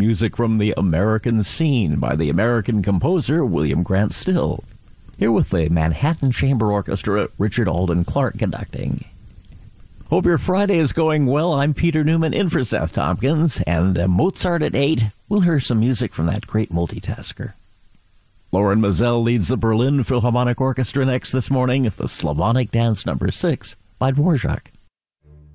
music from the American Scene by the American composer William Grant Still. Here with the Manhattan Chamber Orchestra, Richard Alden Clark conducting. Hope your Friday is going well. I'm Peter Newman in for Seth Tompkins, and Mozart at 8. We'll hear some music from that great multitasker. Lauren Mazel leads the Berlin Philharmonic Orchestra next this morning, the Slavonic Dance No. 6 by Dvorak.